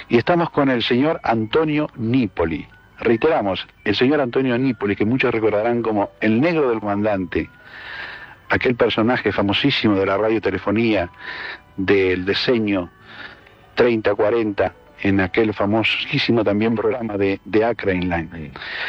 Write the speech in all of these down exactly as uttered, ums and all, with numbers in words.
Y estamos con el señor Antonio Nípoli. Reiteramos, el señor Antonio Nípoli, que muchos recordarán como el negro del comandante, aquel personaje famosísimo de la radiotelefonía, del diseño treinta cuarenta, en aquel famosísimo también programa de, de Acre Inline.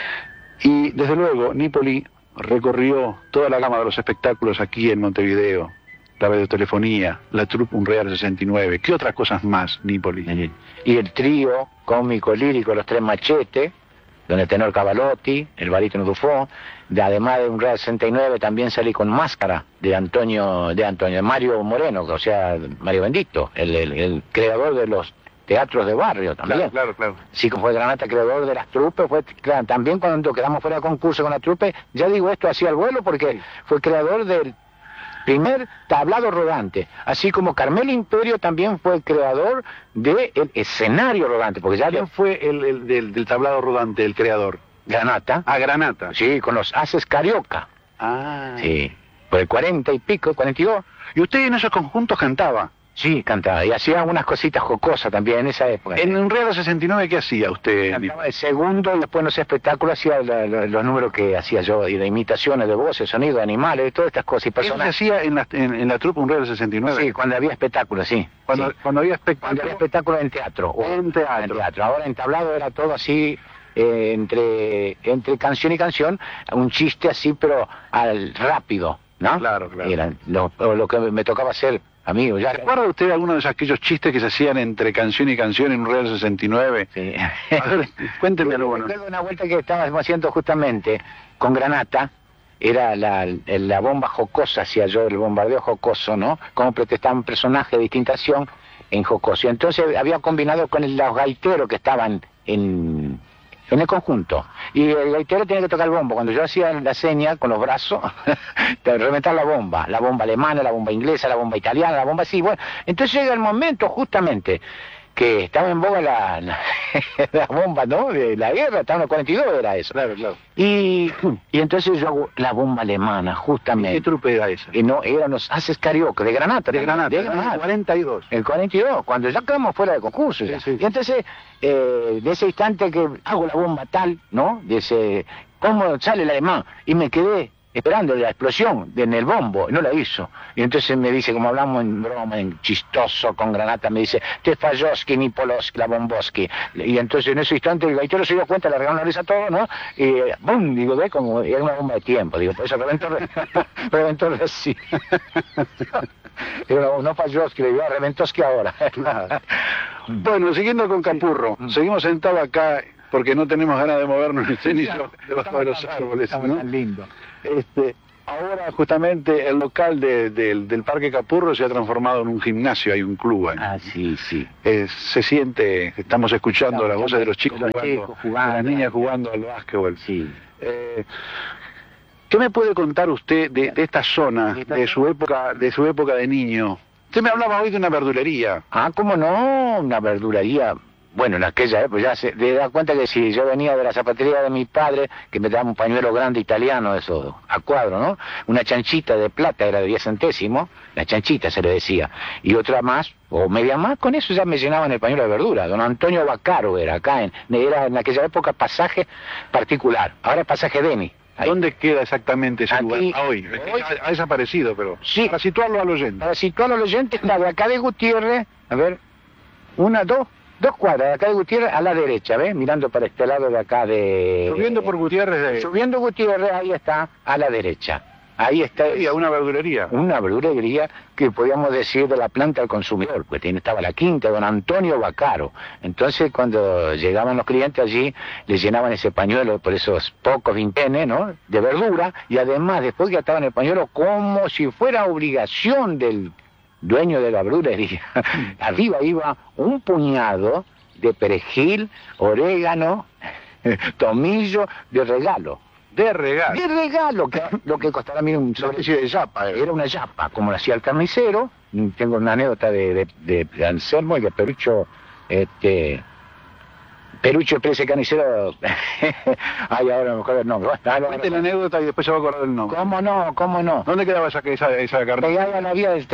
Y desde luego, Nípoli recorrió toda la gama de los espectáculos aquí en Montevideo, la radiotelefonía, la troupe Unreal sesenta y nueve. ¿Qué otras cosas más, Nípoli? Y el trío cómico lírico Los Tres Machetes, donde el tenor Cavalotti, el barítono Dufo, de, además de Unreal sesenta y nueve también salí con Máscara de Antonio, de Antonio, de Mario Moreno, o sea, Mario Bendito, el, el, el creador de los teatros de barrio también. Claro, claro, claro. Sí, como fue Granata, creador de las trupes, fue claro, también cuando quedamos fuera de concurso con la trupe, ya digo esto así al vuelo porque sí, fue creador del primer tablado rodante, así como Carmelo Imperio también fue creador del escenario rodante, porque ya... ¿Quién fue el, el del, del tablado rodante, el creador? Granata. Ah, Granata. Sí, con los haces Carioca. Ah. Sí, por el cuarenta y pico, cuarenta y dos. ¿Y usted en esos conjuntos cantaba? Sí, cantaba, y hacía unas cositas jocosas también en esa época. ¿En Unreal sesenta y nueve qué hacía usted? Cantaba el segundo, y después en los espectáculos hacía la, la, los números que hacía yo, y de imitaciones de voces, sonidos de animales, todas estas cosas. Y personas... ¿Eso se hacía en la, en, en la troupe Unreal sesenta y nueve? Sí, cuando había espectáculos, sí. Cuando, sí. cuando había espectáculos. Cuando había espectáculos en teatro. O en teatro. En teatro. Ahora en tablado era todo así, eh, entre, entre canción y canción, un chiste así, pero al rápido, ¿no? Claro, claro. Era lo, lo que me tocaba hacer. Amigo, ya... ¿Recuerda usted alguno de aquellos chistes que se hacían entre canción y canción en Unreal sesenta y nueve? Sí. A ver, cuénteme alguno. Recuerdo una vuelta que estábamos haciendo justamente con Granata, era la, la bomba jocosa, hacía yo, el bombardeo jocoso, ¿no? Como protestaban personajes de distinta acción en jocoso. Y entonces había combinado con el, los gaiteros que estaban en... en el conjunto, y el gaitero tenía que tocar el bombo. Cuando yo hacía la seña con los brazos de reventar la bomba, la bomba alemana, la bomba inglesa, la bomba italiana, la bomba así, bueno, entonces llega el momento justamente que estaba en boga la, la, la bomba, ¿no? De la guerra, estaba en el cuarenta y dos, era eso. Claro, claro. Y, y entonces yo hago la bomba alemana, justamente. ¿Qué trupe era esa? Y no, eran los haces Carioca, de Granata. De Granata, de Granata. El cuarenta y dos. El cuarenta y dos, cuando ya quedamos fuera de concurso. Ya. Sí, sí. Y entonces, eh, de ese instante que hago la bomba tal, ¿no? De ese, ¿cómo sale el alemán? Y me quedé esperando la explosión en el bombo, no la hizo. Y entonces me dice, como hablamos en broma, en chistoso, con Granata, me dice, te Fajoski, ni Poloski, la Bomboski. Y entonces en ese instante el gaitero se dio cuenta, le regaló una risa a todo, ¿no? Y ¡bum! Digo, ve, como era una bomba de tiempo, digo, por eso reventó, reventó así. Digo, no Fajoski, le digo, Reventoski ahora. Bueno, siguiendo con Capurro, seguimos sentados acá porque no tenemos ganas de movernos en el cenizo debajo de los árboles, ¿no? Tan lindo. Este, ahora justamente el local de, de, del Parque Capurro se ha transformado en un gimnasio, hay un club ahí. Ah, sí, sí. Eh, se siente, estamos escuchando Estamos las voces de los chicos, de los jugando, chicos jugando, de las niñas jugando al básquetbol. Sí. Eh, ¿Qué me puede contar usted de, de esta zona, de su época, de su época de niño? Usted me hablaba hoy de una verdulería. Ah, ¿cómo no? Una verdulería. Bueno, en aquella época ya se te da cuenta que si yo venía de la zapatería de mi padre, que me daba un pañuelo grande italiano, eso, a cuadro, ¿no? Una chanchita de plata, era de diez centésimos, la chanchita se le decía, y otra más, o media más, con eso ya me llenaban el pañuelo de verdura. Don Antonio Baccaro era acá, en, era en aquella época pasaje particular, ahora es pasaje Deni. Ahí. ¿Dónde queda exactamente ese Aquí, lugar? Ah, hoy. hoy. Ha, ha desaparecido, pero sí. Para situarlo al oyente. Para situarlo al oyente, está de acá de Gutiérrez, a ver, una, dos, dos cuadras de acá de Gutiérrez a la derecha, ¿ves? Mirando para este lado de acá de... Subiendo por Gutiérrez de... Subiendo Gutiérrez, ahí está, a la derecha. Ahí está... Sí, una verdulería. Una verdulería que podíamos decir de la planta al consumidor, pues estaba la quinta, don Antonio Baccaro. Entonces cuando llegaban los clientes allí, les llenaban ese pañuelo por esos pocos vintenes, ¿no? De verdura, y además después que ataban el pañuelo como si fuera obligación del dueño de la verdulería. Arriba iba un puñado de perejil, orégano, tomillo de regalo. De regalo. De regalo, que lo que costaba a mí un sobre de yapa. Era una yapa, como lo hacía el carnicero. Tengo una anécdota de, de, de Anselmo y de Perucho, este... Perucho Pérez Carnicero. Ay, ahora me acuerdo el nombre. Cuente la anécdota y después se va a acordar el nombre. ¿Cómo no? ¿Cómo no? ¿Dónde quedaba esa, esa, esa carne? Pegada a la vía del tren.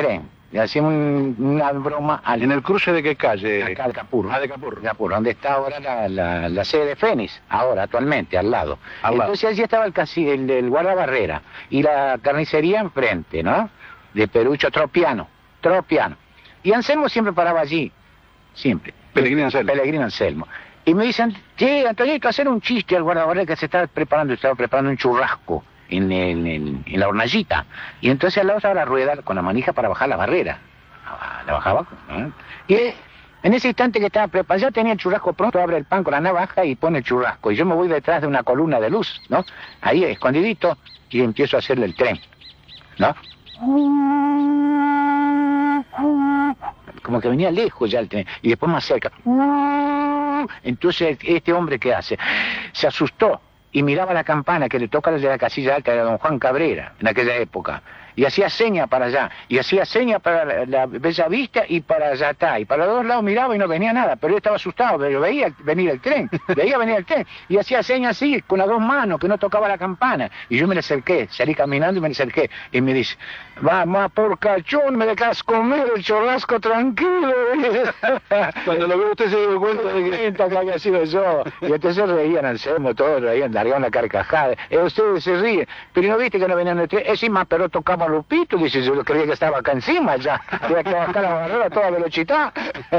le hacíamos un- una broma al, ¿En el cruce de qué calle? acá al Capurro. Ah, de Capurro. Capurro, donde está ahora la, la, la sede de Fénix, ahora, actualmente, al lado. Al lado. Entonces allí estaba el, casi, el, el guardabarrera y la carnicería enfrente, ¿no? De Perucho Tropiano, Tropiano. Y Anselmo siempre paraba allí, siempre. Pellegrino Anselmo. Pellegrino Anselmo. Y me dicen, che, Antonito, hacer un chiste al guardabarrera que se estaba preparando, estaba preparando un churrasco en, el- en, en la hornallita. Y entonces al lado estaba la rueda con la manija para bajar la barrera. Ah, La bajaba. ¿no? Y eh, en ese instante que estaba preparado, ya tenía el churrasco pronto, abre el pan con la navaja y pone el churrasco. Y yo me voy detrás de una columna de luz, ¿no? Ahí, escondidito, y empiezo a hacerle el tren, ¿no? Como que venía lejos ya el tren, y después más cerca. Entonces, este hombre, ¿qué hace? Se asustó y miraba la campana que le toca desde la casilla alta, era don Juan Cabrera, en aquella época. Y hacía seña para allá, y hacía seña para la, la Bella Vista y para allá está. Y para los dos lados miraba y no venía nada, pero él estaba asustado, pero veía venir el tren, veía venir el tren. Y hacía seña así, con las dos manos, que no tocaba la campana. Y yo me le acerqué, salí caminando y me le acerqué. Y me dice, vamos por cachón, me dejas comer el churrasco tranquilo. Cuando lo veo usted se dio cuenta de que... Cuenta que había sido yo. Y entonces reían Anselmo, todos reían, darían la carcajada. Eh, ustedes se ríen, pero no viste que no venían el tren. Encima, pero tocaba Lupito, dice, yo creía que estaba acá encima ya. Había que bajar la barrera a toda velocidad.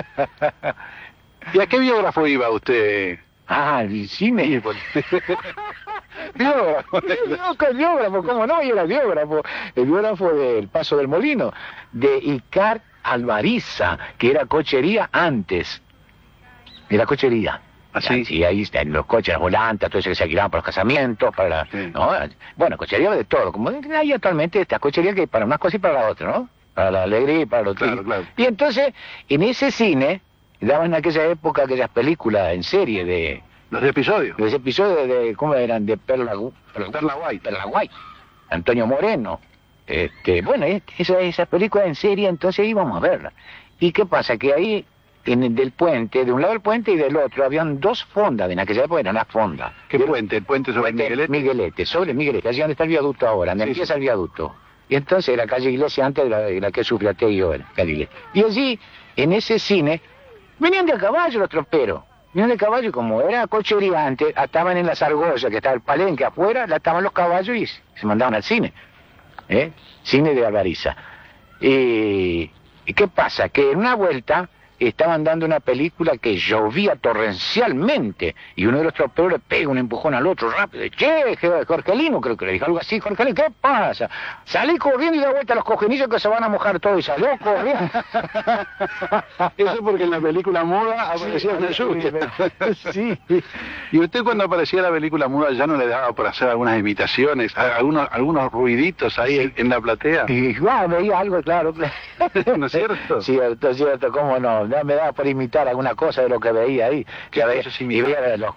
¿Y a qué biógrafo iba usted? Ah, el cine. Biógrafo. No, ¿qué biógrafo? ¿Cómo no? Yo era biógrafo. El biógrafo del Paso del Molino, de Icar Alvariza, que era cochería antes. Era cochería. ¿Ah, sí? Sí, ahí están los coches, las volantas, todo eso que se alquilaban para los casamientos, para la... Sí. ¿no? Bueno, cochería de todo, como hay actualmente esta cochería que para unas cosas y para la otra, ¿no? Para la alegría y para lo otro. Claro, claro. Y entonces, en ese cine, daban en aquella época aquellas películas en serie de... Los episodios. Los episodios de, ¿cómo eran? De Perla, Gu- Perla, Perla White. Perla White, Antonio Moreno. Este, bueno, es- esa, esa película en serie, entonces íbamos a verla. ¿Y qué pasa? Que ahí, en el del puente, de un lado del puente y del otro, habían dos fondas, en aquella época eran las fondas. ¿Qué Y el puente? ¿El puente sobre puente Miguelete? Miguelete, sobre Miguelete, allí donde está el viaducto ahora, donde Sí, empieza sí. el viaducto. Y entonces la calle Iglesia antes de la, de la que sufriate y yo, era, calle Iglesia. Y allí, en ese cine, venían de a caballo los troperos. Venían de caballo, y como era cochería antes, estaban en las argollas, que estaba el palenque afuera, la estaban los caballos y se mandaban al cine. ¿Eh? Cine de Alvariza. Y, ¿y qué pasa? Que en una vuelta estaban dando una película que llovía torrencialmente y uno de los troperos le pega un empujón al otro rápido. Che, Jorgelino, creo que le dijo algo así. Jorgelino, ¿qué pasa? Salí corriendo y da vuelta a los cojenillos que se van a mojar todo y salió corriendo. Eso porque en la película muda aparecía una lluvia. Sí. ¿Y usted cuando aparecía en la película muda ya no le daba por hacer algunas imitaciones, a- algunos, algunos ruiditos ahí en, en la platea? Y ah, veía algo, claro, claro. ¿No es cierto? Cierto, cierto, cómo no. Ya me daba por imitar alguna cosa de lo que veía ahí. ¿Qué Ya veía, cosas y imitaba? veía los